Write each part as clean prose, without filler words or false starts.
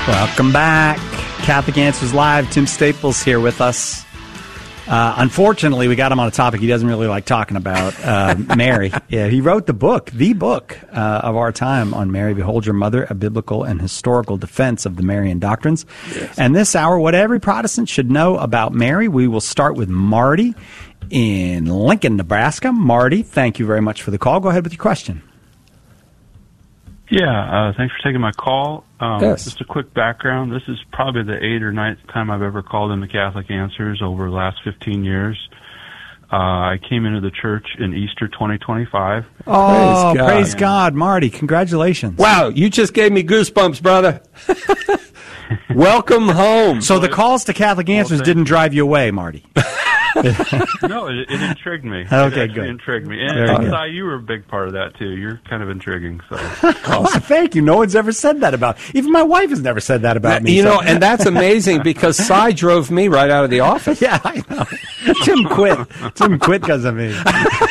Welcome back. Catholic Answers Live. Tim Staples here with us. Unfortunately, we got him on a topic he doesn't really like talking about, Mary. Yeah, he wrote the book of our time on Mary, Behold Your Mother, a biblical and historical defense of the Marian doctrines. Yes. And this hour, what every Protestant should know about Mary, we will start with Marty in Lincoln, Nebraska. Marty, thank you very much for the call. Go ahead with your question. Yeah, thanks for taking my call. Yes. Just a quick background. This is probably the 8th or 9th time I've ever called in the Catholic Answers over the last 15 years. I came into the church in Easter 2025. Oh, praise God, Marty. Congratulations. Wow, you just gave me goosebumps, brother. Welcome home. So the calls to Catholic Answers didn't drive you away, Marty? No, it intrigued me. Okay, it good. Intrigued me. And Si, you were a big part of that, too. You're kind of intriguing. So, Thank you. No one's ever said that about even my wife has never said that about me. You know, and that's amazing because Si drove me right out of the office. Yeah, I know. Tim quit because of me.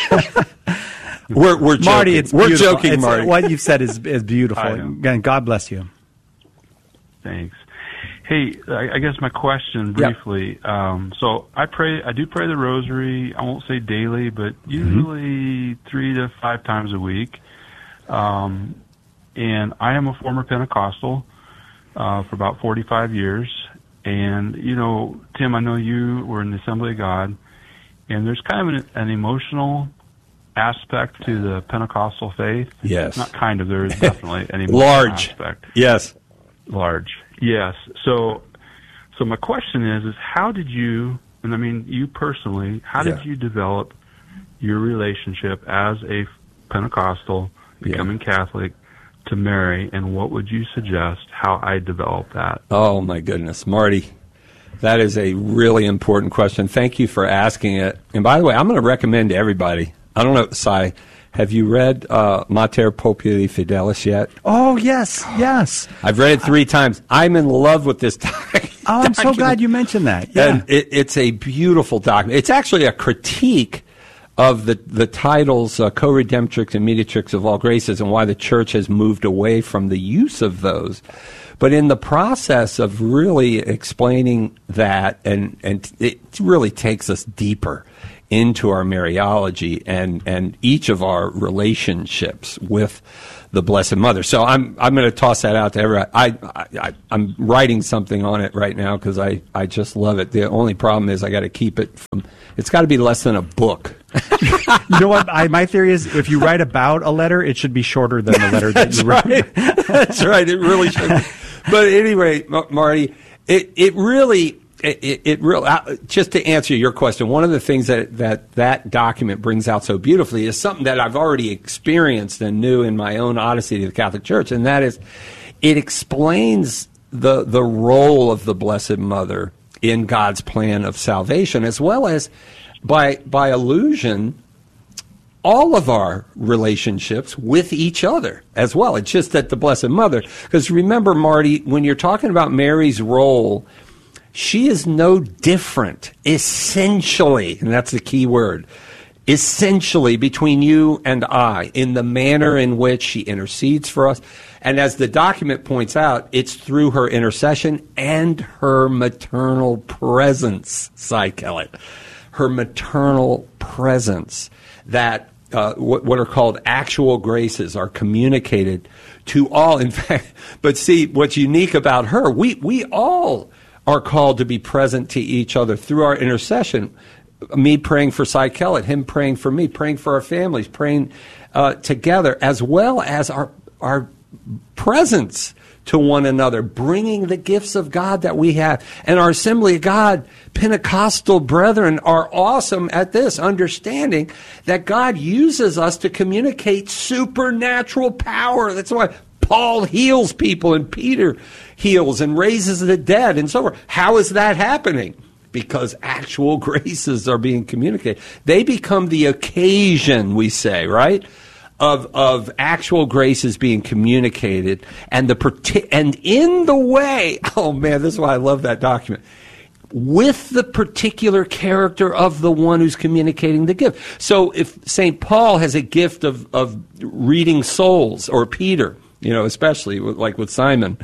We're joking. Marty, it's we're beautiful. joking, Marty. What you've said is beautiful. And God bless you. Thanks. Hey, I guess my question briefly. Yep. So I do pray the rosary. I won't say daily, but usually 3 to 5 times a week. And I am a former Pentecostal for about 45 years. And, you know, Tim, I know you were in the Assembly of God, and there's kind of an emotional aspect to the Pentecostal faith. Yes. Not kind of, there is definitely an emotional Large aspect. Yes. Large. Yes. So my question is how did you, and I mean you personally, how did you develop your relationship as a Pentecostal, becoming Catholic, to Mary, and what would you suggest how I develop that? Oh, my goodness. Marty, that is a really important question. Thank you for asking it. And by the way, I'm going to recommend to everybody, I don't know, Si, have you read Mater Populi Fidelis yet? Oh, yes. I've read it 3 times. I'm in love with this document. Oh, I'm so glad you mentioned that. Yeah. And it's a beautiful document. It's actually a critique of the titles Co-Redemptrix and Mediatrix of all graces and why the church has moved away from the use of those. But in the process of really explaining that, and it really takes us deeper into our Mariology and each of our relationships with the Blessed Mother. So I'm going to toss that out to everybody. I'm writing something on it right now because I just love it. The only problem is I got to keep it from. It's got to be less than a book. You know what? My theory is if you write about a letter, it should be shorter than the letter that you wrote. Right. That's right. It really should. But anyway, Marty, it really. Just to answer your question, one of the things that document brings out so beautifully is something that I've already experienced and knew in my own odyssey to the Catholic Church, and that is it explains the role of the Blessed Mother in God's plan of salvation, as well as, by allusion, all of our relationships with each other as well. It's just that the Blessed Mother, because remember, Marty, when you're talking about Mary's role, she is no different, essentially, and that's the key word, essentially between you and I, in the manner in which she intercedes for us. And as the document points out, it's through her intercession and her maternal presence, Si Kellett. Her maternal presence that what are called actual graces are communicated to all. In fact, but see, what's unique about her, we all are called to be present to each other through our intercession. Me praying for Si Kellett, him praying for me, praying for our families, praying together, as well as our presence to one another, bringing the gifts of God that we have. And our Assembly of God Pentecostal brethren are awesome at this, understanding that God uses us to communicate supernatural power. That's why Paul heals people and Peter heals and raises the dead and so forth. How is that happening? Because actual graces are being communicated. They become the occasion, we say, right, of actual graces being communicated, and in the way. Oh man, this is why I love that document. With the particular character of the one who's communicating the gift. So if St. Paul has a gift of reading souls, or Peter, especially like with Simon,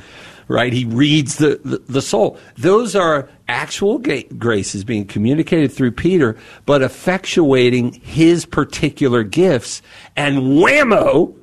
right? He reads the soul. Those are actual graces being communicated through Peter, but effectuating his particular gifts. And whammo,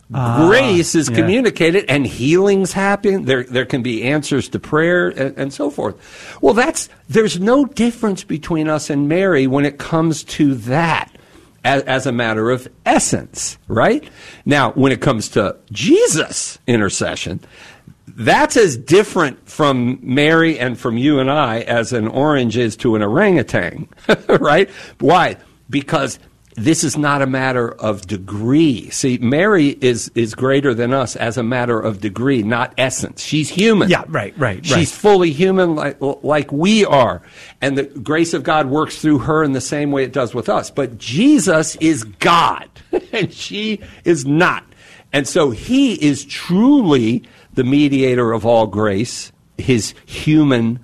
grace is communicated and healings happen. There can be answers to prayer and so forth. Well, there's no difference between us and Mary when it comes to that as a matter of essence, right? Now, when it comes to Jesus' intercession, that's as different from Mary and from you and I as an orange is to an orangutan, right? Why? Because this is not a matter of degree. See, Mary is greater than us as a matter of degree, not essence. She's human. Yeah, right. She's fully human like we are. And the grace of God works through her in the same way it does with us. But Jesus is God, and she is not. And so he is truly the mediator of all grace. His human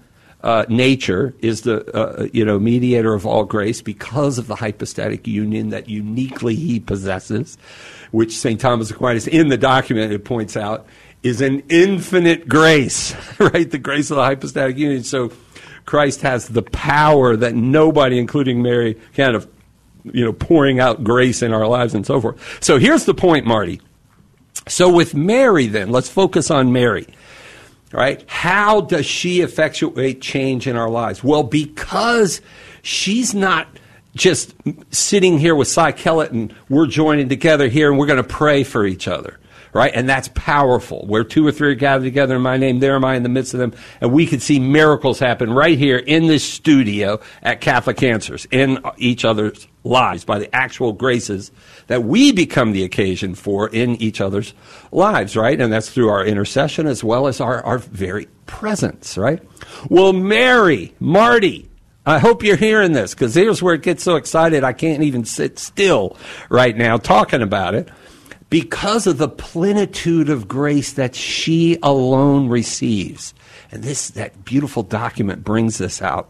nature is the mediator of all grace because of the hypostatic union that uniquely he possesses, which St. Thomas Aquinas in the document it points out is an infinite grace, right? The grace of the hypostatic union. So Christ has the power that nobody, including Mary, kind of, pouring out grace in our lives and so forth. So here's the point, Marty. So with Mary, then, let's focus on Mary. Right? How does she effectuate change in our lives? Well, because she's not just sitting here with Cy Kellett and we're joining together here and we're going to pray for each other. Right? And that's powerful. Where two or three are gathered together in my name, there am I in the midst of them. And we can see miracles happen right here in this studio at Catholic Answers in each other's lives by the actual graces that we become the occasion for in each other's lives, right? And that's through our intercession as well as our very presence, right? Well, Mary, Marty, I hope you're hearing this because here's where it gets so excited I can't even sit still right now talking about it. Because of the plenitude of grace that she alone receives. And that beautiful document brings this out.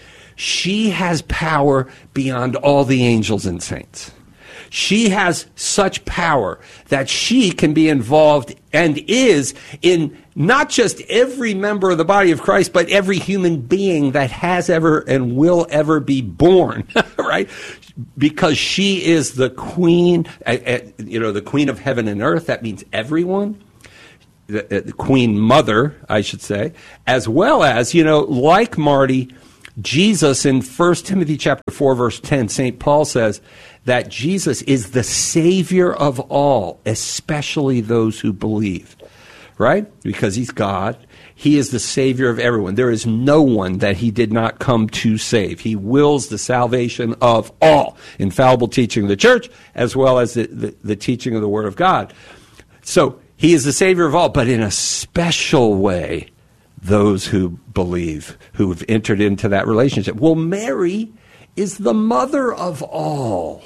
She has power beyond all the angels and saints. She has such power that she can be involved and is in not just every member of the body of Christ, but every human being that has ever and will ever be born, right? Because she is the queen, the queen of heaven and earth. That means everyone. The queen mother, I should say, as well as, like Marty, Jesus in 1 Timothy chapter 4, verse 10, St. Paul says that Jesus is the Savior of all, especially those who believe, right? Because he's God. He is the Savior of everyone. There is no one that he did not come to save. He wills the salvation of all. Infallible teaching of the church, as well as the teaching of the Word of God. So he is the Savior of all, but in a special way, those who believe, who have entered into that relationship. Well, Mary is the mother of all,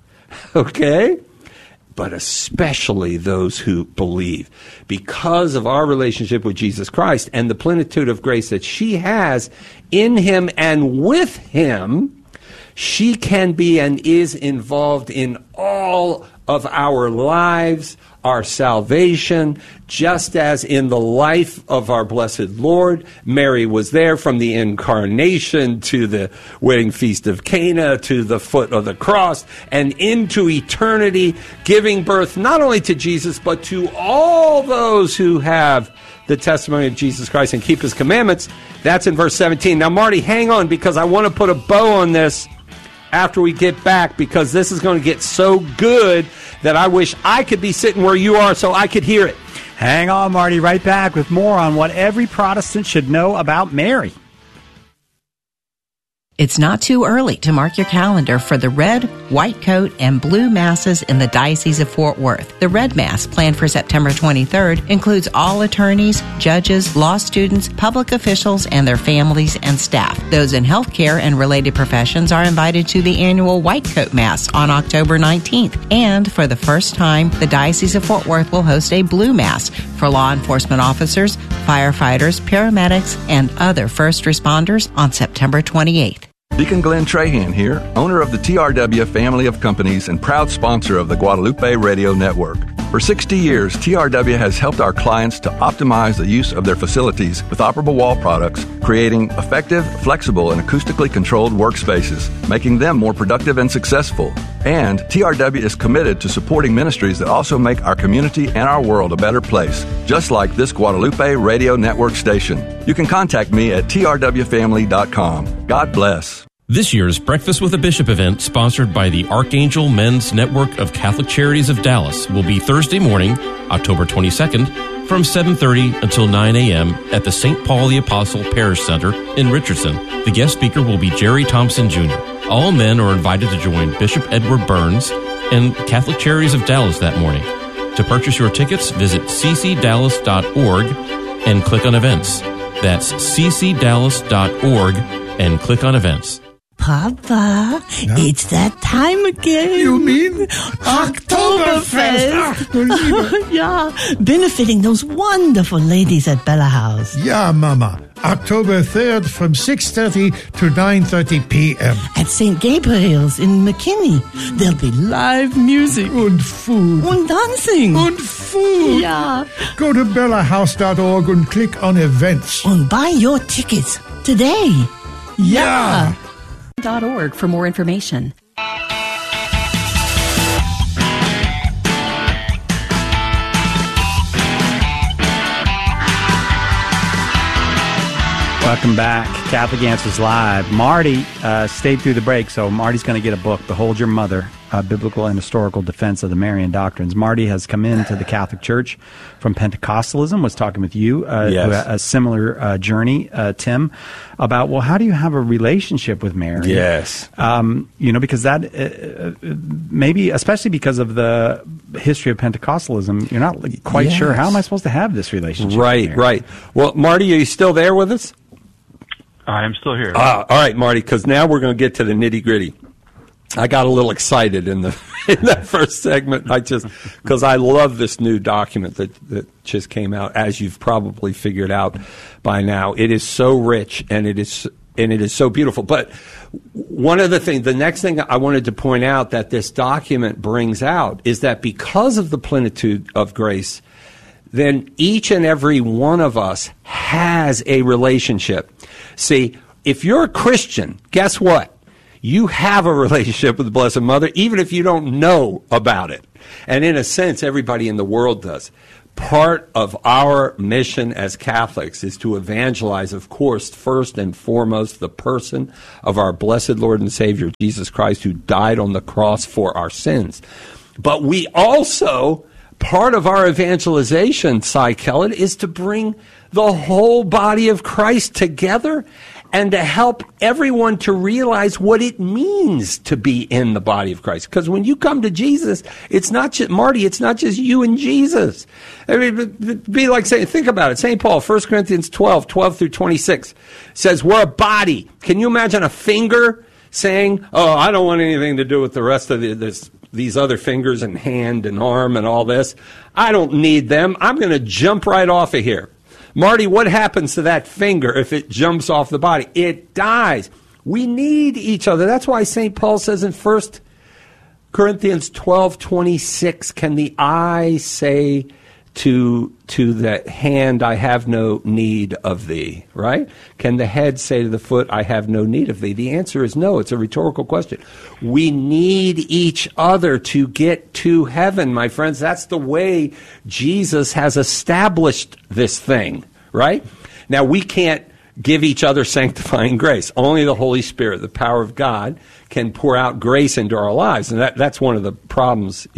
okay? But especially those who believe. Because of our relationship with Jesus Christ and the plenitude of grace that she has in him and with him, she can be and is involved in all of our lives, our salvation, just as in the life of our blessed Lord, Mary was there from the incarnation to the wedding feast of Cana to the foot of the cross and into eternity, giving birth not only to Jesus, but to all those who have the testimony of Jesus Christ and keep his commandments. That's in verse 17. Now, Marty, hang on, because I want to put a bow on this after we get back, because this is going to get so good that I wish I could be sitting where you are so I could hear it. Hang on, Marty. Right back with more on what every Protestant should know about Mary. It's not too early to mark your calendar for the red, white coat, and blue masses in the Diocese of Fort Worth. The red mass, planned for September 23rd, includes all attorneys, judges, law students, public officials, and their families and staff. Those in healthcare and related professions are invited to the annual white coat mass on October 19th. And for the first time, the Diocese of Fort Worth will host a blue mass for law enforcement officers, firefighters, paramedics, and other first responders on September 28th. Deacon Glenn Trahan here, owner of the TRW family of companies and proud sponsor of the Guadalupe Radio Network. For 60 years, TRW has helped our clients to optimize the use of their facilities with operable wall products, creating effective, flexible, and acoustically controlled workspaces, making them more productive and successful. And TRW is committed to supporting ministries that also make our community and our world a better place, just like this Guadalupe Radio Network station. You can contact me at trwfamily.com. God bless. This year's Breakfast with a Bishop event, sponsored by the Archangel Men's Network of Catholic Charities of Dallas, will be Thursday morning, October 22nd, from 7:30 until 9 a.m. at the St. Paul the Apostle Parish Center in Richardson. The guest speaker will be Jerry Thompson Jr. All men are invited to join Bishop Edward Burns and Catholic Charities of Dallas that morning. To purchase your tickets, visit ccdallas.org and click on events. That's ccdallas.org and click on events. Papa, it's that time again. You mean Oktoberfest? Yeah, benefiting those wonderful ladies at Bella House. Yeah, Mama. October 3rd from 6:30 to 9:30 p.m. At St. Gabriel's in McKinney. There'll be live music. Und food. Und dancing. Und food. Yeah. Go to bellahouse.org and click on events. And buy your tickets today. Yeah. .org for more information. Welcome back. Catholic Answers Live. Marty stayed through the break, so Marty's going to get a book, Behold Your Mother, Biblical and Historical Defense of the Marian Doctrines. Marty has come into the Catholic Church from Pentecostalism, was talking with you, Yes. a similar journey, Tim, about, well, how do you have a relationship with Mary? Yes. Because that, maybe, especially because of the history of Pentecostalism, you're not quite sure, how am I supposed to have this relationship with Mary? Right. Well, Marty, are you still there with us? I am still here. All right, Marty, because now we're going to get to the nitty-gritty. I got a little excited in that first segment. Because I love this new document that just came out, as you've probably figured out by now. It is so rich and it is so beautiful. But the next thing I wanted to point out that this document brings out is that because of the plenitude of grace, then each and every one of us has a relationship. See, if you're a Christian, guess what? You have a relationship with the Blessed Mother, even if you don't know about it. And in a sense, everybody in the world does. Part of our mission as Catholics is to evangelize, of course, first and foremost, the person of our blessed Lord and Savior, Jesus Christ, who died on the cross for our sins. But we also, part of our evangelization, Cy Kellett, is to bring the whole body of Christ together and to help everyone to realize what it means to be in the body of Christ. Because when you come to Jesus, it's not just, Marty, it's not just you and Jesus. I mean, it'd be like saying, think about it. St. Paul, 1 Corinthians 12 through 26, says we're a body. Can you imagine a finger saying, oh, I don't want anything to do with the rest of these other fingers and hand and arm and all this. I don't need them. I'm going to jump right off of here. Marty, what happens to that finger if it jumps off the body? It dies. We need each other. That's why St. Paul says in 1 Corinthians 12:26, can the eye say to the hand, I have no need of thee, right? Can the head say to the foot, I have no need of thee? The answer is no. It's a rhetorical question. We need each other to get to heaven, my friends. That's the way Jesus has established this thing, right? Now, we can't give each other sanctifying grace. Only the Holy Spirit, the power of God, can pour out grace into our lives. And that's one of the problems,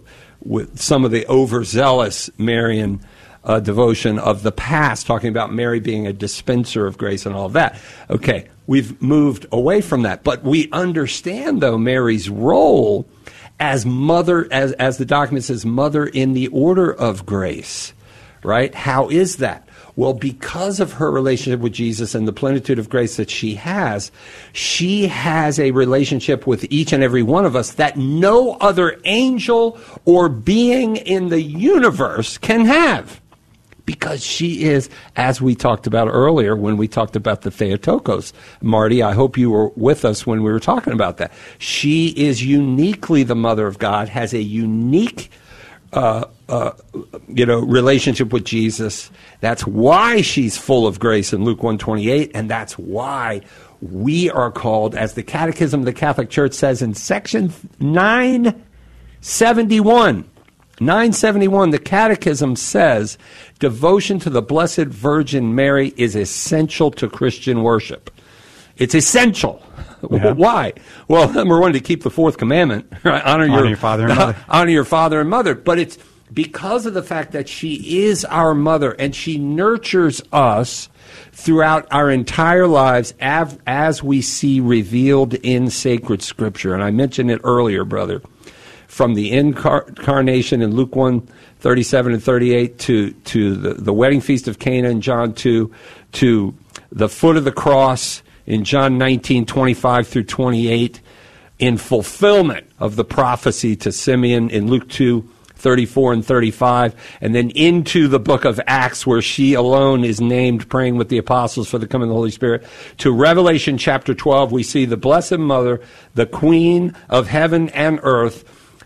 with some of the overzealous Marian devotion of the past, talking about Mary being a dispenser of grace and all of that. Okay, we've moved away from that. But we understand, though, Mary's role as mother, as the document says, mother in the order of grace, right? How is that? Well, because of her relationship with Jesus and the plenitude of grace that she has a relationship with each and every one of us that no other angel or being in the universe can have. Because she is, as we talked about earlier when we talked about the Theotokos. Marty, I hope you were with us when we were talking about that. She is uniquely the Mother of God, has a unique relationship with Jesus. That's why she's full of grace in Luke 1:28, and that's why we are called, as the Catechism of the Catholic Church says in section 971, the Catechism says, devotion to the Blessed Virgin Mary is essential to Christian worship. It's essential. Yeah. Why? Well, number one, to keep the fourth commandment, right? Honor your father and mother. Honor your father and mother. But it's because of the fact that she is our mother and she nurtures us throughout our entire lives as we see revealed in sacred Scripture. And I mentioned it earlier, brother, from the incarnation in Luke 1:37 and 38 to the wedding feast of Cana in John 2, to the foot of the cross in John 19:25 through 28, in fulfillment of the prophecy to Simeon in Luke 2:34 and 35, and then into the book of Acts where she alone is named praying with the apostles for the coming of the Holy Spirit, to Revelation chapter 12, we see the Blessed Mother, the Queen of heaven and earth,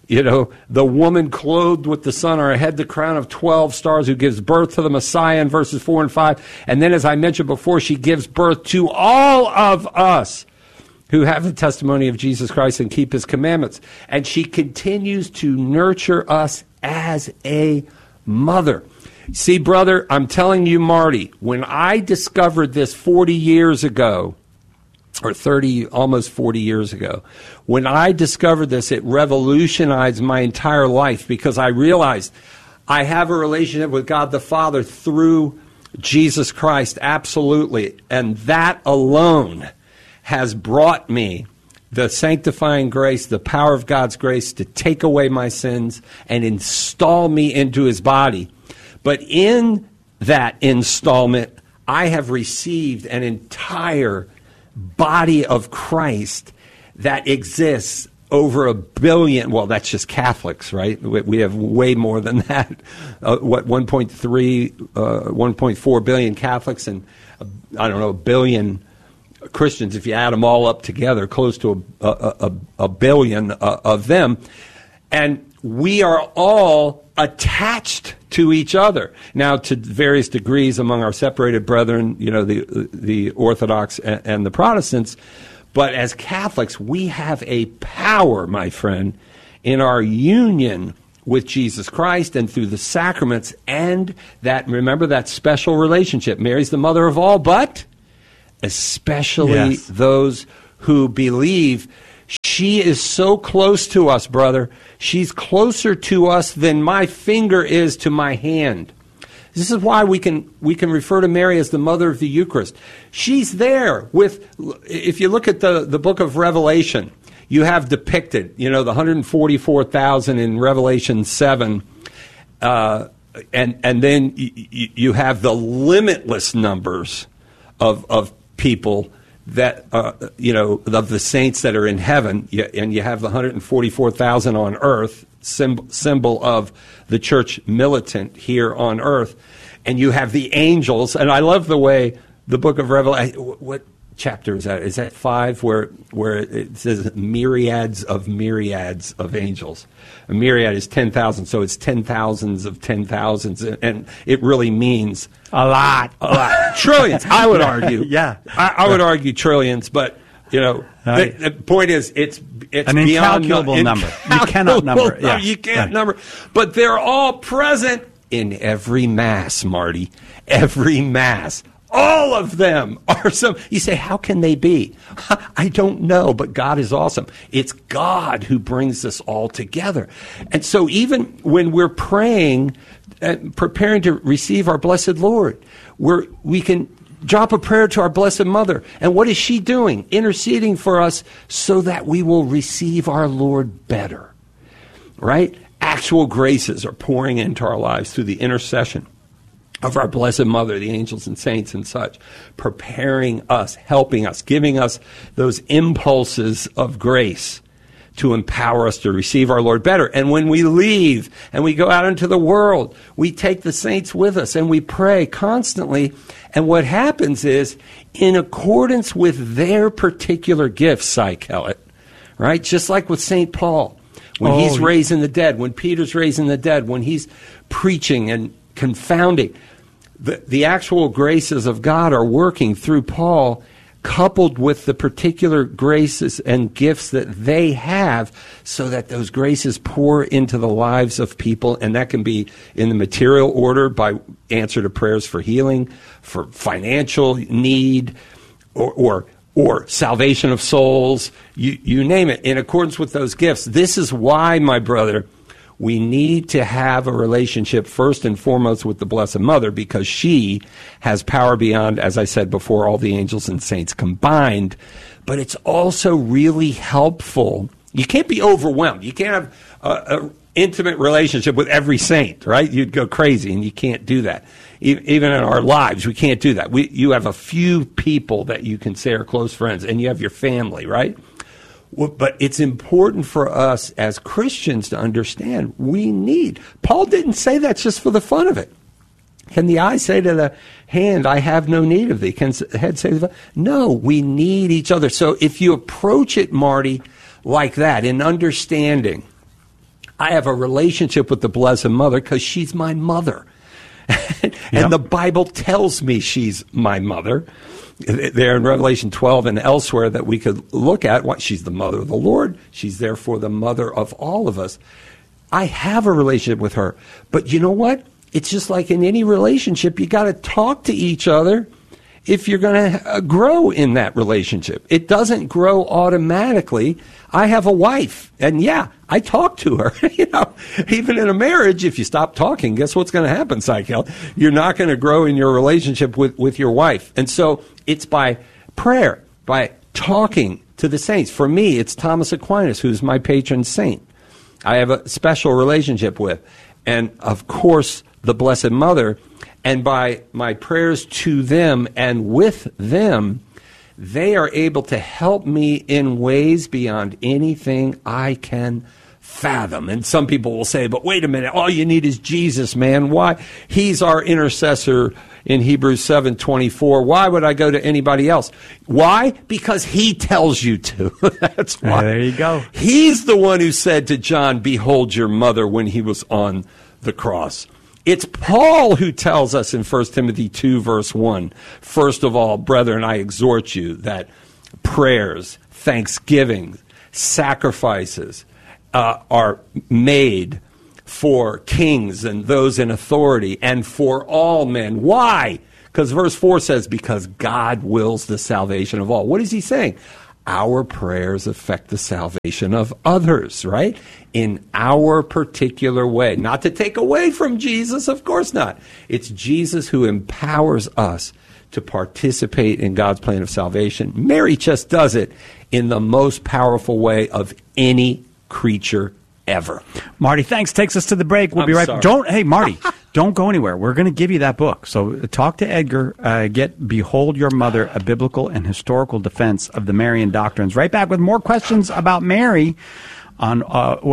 the woman clothed with the sun, on her head the crown of 12 stars, who gives birth to the Messiah in verses 4 and 5. And then, as I mentioned before, she gives birth to all of us who have the testimony of Jesus Christ and keep his commandments. And she continues to nurture us as a mother. See, brother, I'm telling you, Marty, when I discovered this 40 years ago, or 30, almost 40 years ago, when I discovered this, it revolutionized my entire life, because I realized I have a relationship with God the Father through Jesus Christ, absolutely. And that alone has brought me the sanctifying grace, the power of God's grace to take away my sins and install me into his body. But in that installment, I have received an entire body of Christ that exists over 1 billion. Well, that's just Catholics, right? We have way more than that. 1.4 billion Catholics and, 1 billion Christians, if you add them all up together, close to a billion of them. And we are all attached to each other. Now, to various degrees among our separated brethren, the Orthodox and the Protestants, but as Catholics, we have a power, my friend, in our union with Jesus Christ and through the sacraments, and remember that special relationship. Mary's the mother of all, but especially those who believe. She is so close to us, brother. She's closer to us than my finger is to my hand. This is why we can refer to Mary as the mother of the Eucharist. She's there if you look at the book of Revelation, you have depicted, the 144,000 in Revelation 7, and then you have the limitless numbers of people that, of the saints that are in heaven, and you have the 144,000 on earth, symbol of the church militant here on earth, and you have the angels. And I love the way the book of Revelation, what chapter is that? Is that 5, where it says myriads of angels? A myriad is 10,000, so it's 10,000s of 10,000s, and it really means a lot. Trillions, I would argue. Yeah. I would argue trillions, but, the point is, it's an incalculable number. You cannot number. No, you can't number. But they're all present in every Mass, Marty. Every Mass. All of them are some. You say, how can they be? I don't know, but God is awesome. It's God who brings this all together. And so even when we're praying, preparing to receive our blessed Lord, we can drop a prayer to our Blessed Mother. And what is she doing? Interceding for us so that we will receive our Lord better. Right? Actual graces are pouring into our lives through the intercession of our Blessed Mother, the angels and saints and such, preparing us, helping us, giving us those impulses of grace to empower us to receive our Lord better. And when we leave and we go out into the world, we take the saints with us and we pray constantly. And what happens is, in accordance with their particular gifts, Cy Kellett, right? Just like with St. Paul, when he's raising the dead, when Peter's raising the dead, when he's preaching and confounding. The actual graces of God are working through Paul, coupled with the particular graces and gifts that they have, so that those graces pour into the lives of people. And that can be in the material order by answer to prayers for healing, for financial need, or salvation of souls, you name it, in accordance with those gifts. This is why, my brother, we need to have a relationship first and foremost with the Blessed Mother, because she has power beyond, as I said before, all the angels and saints combined. But it's also really helpful. You can't be overwhelmed. You can't have an intimate relationship with every saint, right? You'd go crazy, and you can't do that. Even in our lives, we can't do that. You have a few people that you can say are close friends, and you have your family, right? But it's important for us as Christians to understand we need. Paul didn't say that just for the fun of it. Can the eye say to the hand, I have no need of thee? Can the head say to the... No, we need each other. So if you approach it, Marty, like that, in understanding, I have a relationship with the Blessed Mother because she's my mother. And the Bible tells me she's my mother. There in Revelation 12 and elsewhere that we could look at, she's the mother of the Lord. She's therefore the mother of all of us. I have a relationship with her. But you know what? It's just like in any relationship, you got to talk to each other if you're going to grow in that relationship. It doesn't grow automatically. I have a wife, and I talk to her. Even in a marriage, if you stop talking, guess what's going to happen, Psychel? You're not going to grow in your relationship with your wife. And so it's by prayer, by talking to the saints. For me, it's Thomas Aquinas, who's my patron saint. I have a special relationship with. And, of course, the Blessed Mother. And by my prayers to them and with them, they are able to help me in ways beyond anything I can fathom. And some people will say, but wait a minute, all you need is Jesus, man. Why? He's our intercessor in Hebrews 7:24. Why would I go to anybody else? Why? Because he tells you to. That's why. There you go. He's the one who said to John, behold your mother, when he was on the cross. It's Paul who tells us in 1 Timothy 2, verse 1, first of all, brethren, I exhort you that prayers, thanksgiving, sacrifices are made for kings and those in authority and for all men. Why? Because verse 4 says, because God wills the salvation of all. What is he saying? Our prayers affect the salvation of others, right? In our particular way. Not to take away from Jesus, of course not. It's Jesus who empowers us to participate in God's plan of salvation. Mary just does it in the most powerful way of any creature ever. Marty, thanks. Takes us to the break. We'll be right back. Hey, Marty, don't go anywhere. We're going to give you that book. So talk to Edgar. Get Behold Your Mother, a biblical and historical defense of the Marian doctrines. Right back with more questions about Mary on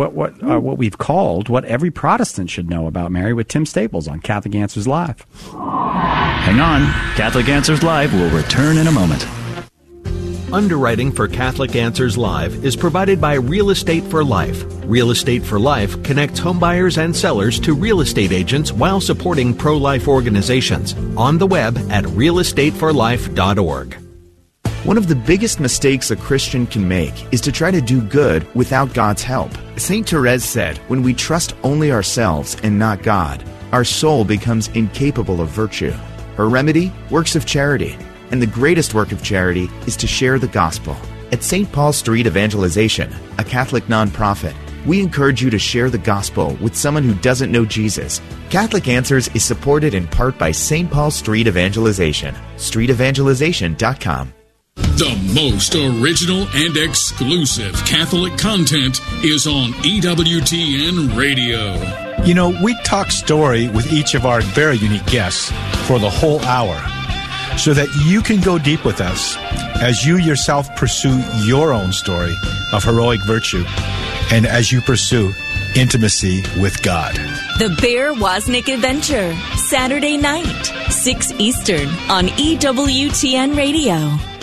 what we've called what every Protestant should know about Mary with Tim Staples on Catholic Answers Live. Hang on. Catholic Answers Live will return in a moment. Underwriting for Catholic Answers Live is provided by Real Estate for Life. Real Estate for Life connects homebuyers and sellers to real estate agents while supporting pro-life organizations. On the web at realestateforlife.org. One of the biggest mistakes a Christian can make is to try to do good without God's help. St. Therese said, when we trust only ourselves and not God, our soul becomes incapable of virtue. Her remedy? Works of charity. And the greatest work of charity is to share the gospel. At St. Paul Street Evangelization, a Catholic nonprofit, we encourage you to share the gospel with someone who doesn't know Jesus. Catholic Answers is supported in part by St. Paul Street Evangelization. StreetEvangelization.com. The most original and exclusive Catholic content is on EWTN Radio. You know, we talk story with each of our very unique guests for the whole hour, so that you can go deep with us as you yourself pursue your own story of heroic virtue and as you pursue intimacy with God. The Bear Wozniak Adventure, Saturday night, 6 Eastern on EWTN Radio.